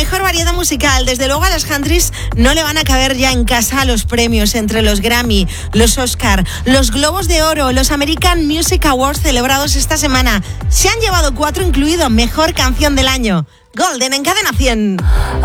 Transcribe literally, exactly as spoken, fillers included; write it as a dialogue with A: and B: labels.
A: mejor variedad musical. Desde luego a las countries no le van a caber ya en casa los premios entre los Grammy, los Oscar, los Globos de Oro, los American Music Awards celebrados esta semana. Se han llevado cuatro, incluido Mejor Canción del Año. Golden en Cadena cien.